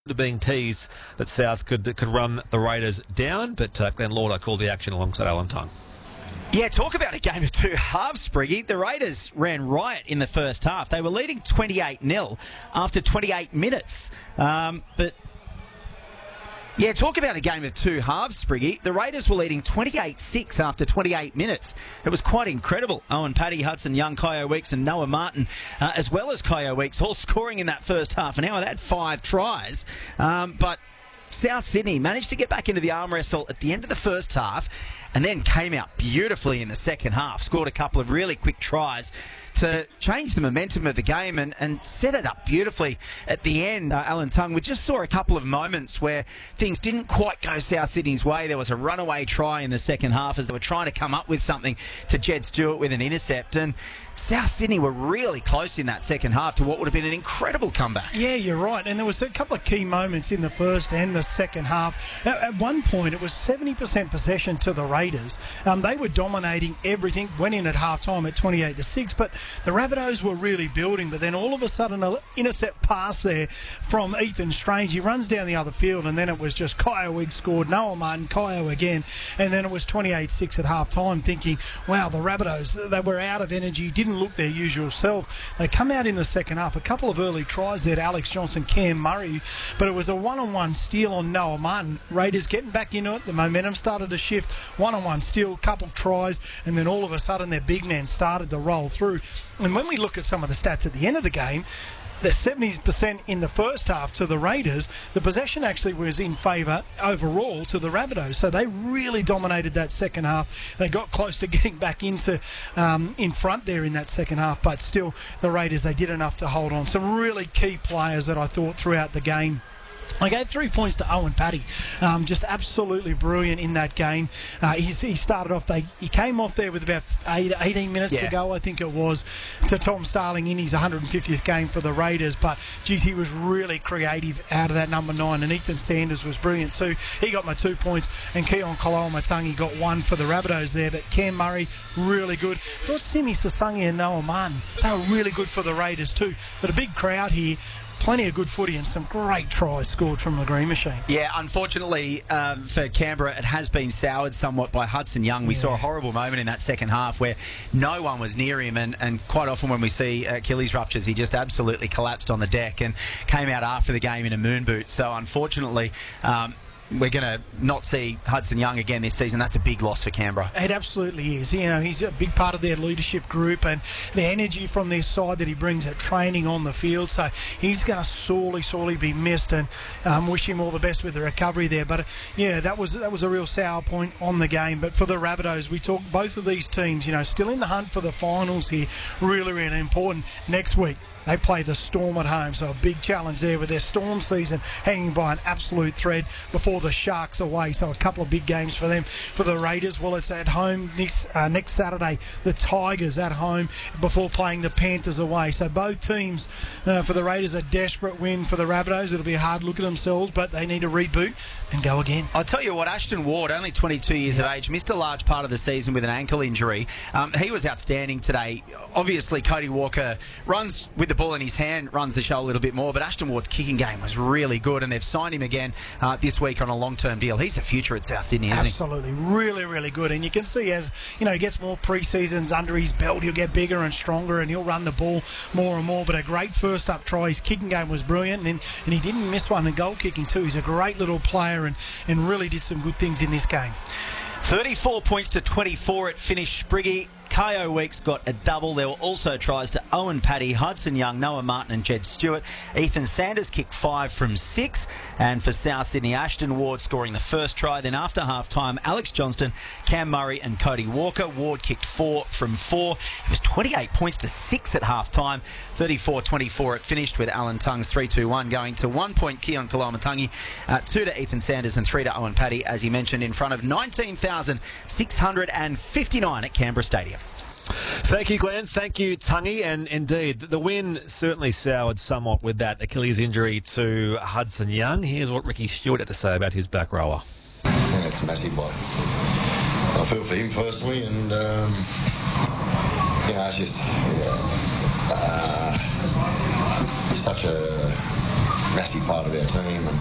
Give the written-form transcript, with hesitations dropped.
being teased that South could run the Raiders down, but Glenn Lauder called the action alongside Alan Tongue. Yeah, talk about a game of two halves, Spriggy. The Raiders ran riot in the first half. They were leading 28-0 after 28 minutes. Yeah, talk about a game of two halves, Spriggy. The Raiders were leading 28-6 after 28 minutes. It was quite incredible. Owen Paddy, Hudson Young, Kyo Weeks and Noah Martin, as well as Kyo Weeks, all scoring in that first half an hour. They had 5 tries. But South Sydney managed to get back into the arm wrestle at the end of the first half and then came out beautifully in the second half, scored a couple of really quick tries to change the momentum of the game and set it up beautifully at the end. Alan Tongue, we just saw a couple of moments where things didn't quite go South Sydney's way. There was a runaway try in the second half as they were trying to come up with something to Jed Stewart with an intercept, and South Sydney were really close in that second half to what would have been an incredible comeback. Yeah, you're right. And there was a couple of key moments in the first and the second half. At one point, it was 70% possession to the Raiders. They were dominating everything, went in at half-time at 28-6, but the Rabbitohs were really building. But then all of a sudden, an intercept pass there from Ethan Strange. He runs down the other field, and then it was just Kyo Wiggs scored, Noah Martin, Kyo again, and then it was 28-6 at half-time, thinking, wow, the Rabbitohs, they were out of energy, didn't look their usual self. They come out in the second half, a couple of early tries there to Alex Johnson, Cam Murray, but it was a one-on-one steal on Noah Martin. Raiders getting back into it, the momentum started to shift, one-on-one steal, couple tries, and then all of a sudden their big men started to roll through. And when we look at some of the stats at the end of the game, the 70% in the first half to the Raiders, the possession actually was in favour overall to the Rabbitohs. So they really dominated that second half. They got close to getting back into in front there in that second half, but still the Raiders, they did enough to hold on. Some really key players that I thought throughout the game. I gave 3 points to Owen Paddy. Just absolutely brilliant in that game. He started off, he came off there with about 18 minutes to go, I think it was, to Tom Starling in his 150th game for the Raiders. But, geez, he was really creative out of that number 9. And Ethan Sanders was brilliant too. He got my 2 points. And Keon Koloamatangi got 1 for the Rabbitohs there. But Cam Murray, really good. I thought Simi Sasangi and Noah Martin, they were really good for the Raiders too. But a big crowd here. Plenty of good footy and some great tries scored from the Green Machine. Yeah, unfortunately for Canberra, it has been soured somewhat by Hudson Young. We saw a horrible moment in that second half where no one was near him, and quite often when we see Achilles ruptures, he just absolutely collapsed on the deck and came out after the game in a moon boot. So unfortunately, we're going to not see Hudson Young again this season. That's a big loss for Canberra. It absolutely is. You know, he's a big part of their leadership group and the energy from their side that he brings at training on the field. So he's going to sorely be missed, and wish him all the best with the recovery there. But yeah, that was a real sour point on the game. But for the Rabbitohs, we talk both of these teams, you know, still in the hunt for the finals here. Really, really important. Next week, they play the Storm at home, so a big challenge there with their Storm season hanging by an absolute thread before the Sharks away. So a couple of big games for them. For the Raiders, well, it's at home next Saturday. The Tigers at home before playing the Panthers away. So both teams for the Raiders a desperate win. For the Rabbitohs, it'll be a hard look at themselves, but they need to reboot and go again. I'll tell you what, Ashton Ward, only 22 years of age, missed a large part of the season with an ankle injury. He was outstanding today. Obviously, Cody Walker runs with the ball in his hand, runs the show a little bit more, but Ashton Ward's kicking game was really good, and they've signed him again this week on a long-term deal. He's the future at South Sydney, isn't he? Absolutely. Really, really good. And you can see as, you know, he gets more pre-seasons under his belt, he'll get bigger and stronger, and he'll run the ball more and more. But a great first-up try. His kicking game was brilliant, and he didn't miss one in goal kicking too. He's a great little player and really did some good things in this game. 34 points to 24 it finished, Spriggy. Kyo Weeks got a double. There were also tries to Owen Paddy, Hudson Young, Noah Martin and Jed Stewart. Ethan Sanders kicked 5 from 6. And for South Sydney, Ashton Ward scoring the first try. Then after half-time, Alex Johnston, Cam Murray and Cody Walker. Ward kicked 4 from 4. It was 28 points to 6 at half-time. 34-24 it finished with Alan Tongue's 3-2-1 going to 1 point Keon Koloamatangi, 2 to Ethan Sanders and 3 to Owen Paddy, as he mentioned, in front of 19,659 at Canberra Stadium. Thank you, Glenn. Thank you, Tungy. And indeed, the win certainly soured somewhat with that Achilles injury to Hudson Young. Here's what Ricky Stewart had to say about his back rower. Yeah, it's a massive blow. I feel for him personally, and you know, it's just such a massive part of our team. And